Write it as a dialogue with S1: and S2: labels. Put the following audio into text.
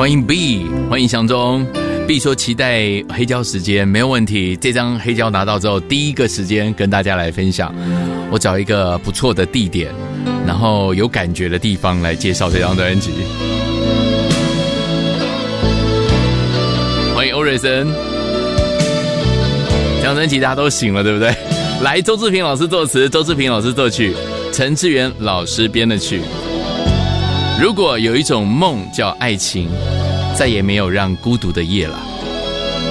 S1: 欢迎 B， 欢迎祥中。B 说期待黑胶时间，没有问题。这张黑胶拿到之后，第一个时间跟大家来分享。我找一个不错的地点，然后有感觉的地方来介绍这张专辑。欢迎欧瑞森。这张专辑大家都醒了，对不对？来，周志平老师作词，周志平老师作曲，陈志远老师编的曲。如果有一种梦叫爱情，再也没有让孤独的夜了。